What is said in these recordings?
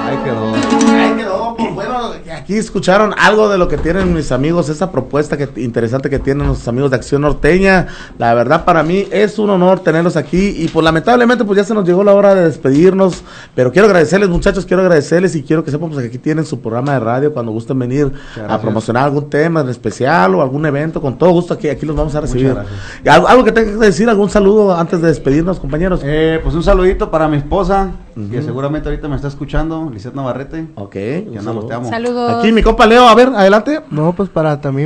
Ahí quedó. Pues bueno, aquí escucharon algo de lo que tienen mis amigos, esa propuesta interesante que tienen los amigos de Acción Norteña. La verdad, para mí es un honor tenerlos aquí y pues lamentablemente pues ya se nos llegó la hora de despedirnos, pero quiero agradecerles, muchachos, y quiero que sepan pues que aquí tienen su programa de radio cuando gusten venir a promocionar algún tema en especial o algún evento, con todo gusto aquí los vamos a recibir. ¿Algo que tengas que decir, algún saludo antes de despedirnos, compañeros? Pues un saludito para mi esposa, que seguramente ahorita me está escuchando, Lisette Navarrete. Ok, andamos, te amo. Saludos. Aquí mi compa Leo, a ver, adelante. No, pues para mi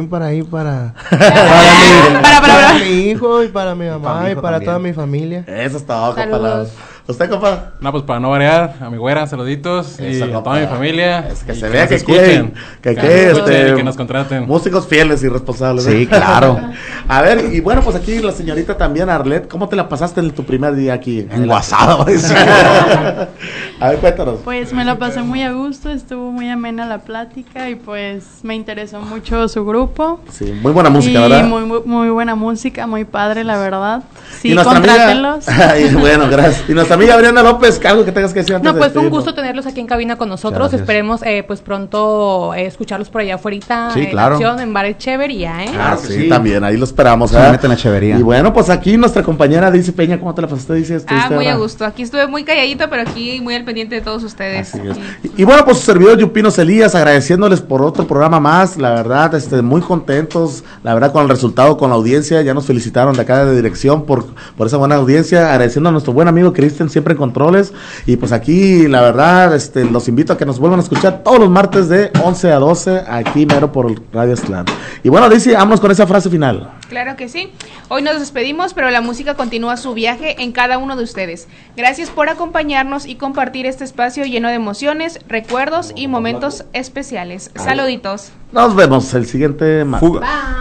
hijo y para mi mamá y para toda mi familia. Eso es todo, compa. ¿Usted, compa? No, pues para no variar, a mi güera, saluditos. Eso, y a toda mi familia. Es que se vea que escuchen. Que nos contraten. Músicos fieles y responsables. Sí, claro. A ver, y bueno, pues aquí la señorita también, Arlet, ¿cómo te la pasaste en tu primer día aquí? En WhatsApp. A ver, cuéntanos. Pues me la pasé muy a gusto, estuvo muy amena la plática y pues me interesó mucho su grupo. Sí, muy buena música, ¿verdad? Muy buena música, muy padre, la verdad. Sí, contrátenlos. Bueno, gracias. Y nuestra amiga Adriana López, algo que tengas que decir antes de pues fue un gusto tenerlos aquí en cabina con nosotros. Gracias. Esperemos pues pronto escucharlos por allá afuera en acción, en Bar Echevería, Claro que sí, también, ahí lo esperamos. En Echevería. Y bueno, pues aquí nuestra compañera Dice Peña, ¿cómo te la pasaste, Dice? Muy a gusto, aquí estuve muy calladito, pero aquí muy al pendiente de todos ustedes. Y bueno, pues su servidor Yupino Celías, agradeciéndoles por otro programa más, la verdad, muy contentos, la verdad, con el resultado, con la audiencia, ya nos felicitaron de acá de dirección por esa buena audiencia, agradeciendo a nuestro buen amigo Cristian, siempre en controles, y pues aquí, la verdad, los invito a que nos vuelvan a escuchar todos los martes de 11 a 12, aquí mero por Radio Aztlán. Y bueno, Dice, vámonos con esa frase final. Claro que sí. Hoy nos despedimos, pero la música continúa su viaje en cada uno de ustedes. Gracias por acompañarnos y compartir este espacio lleno de emociones, recuerdos y momentos especiales. Saluditos. Nos vemos el siguiente martes. Fuga. Bye.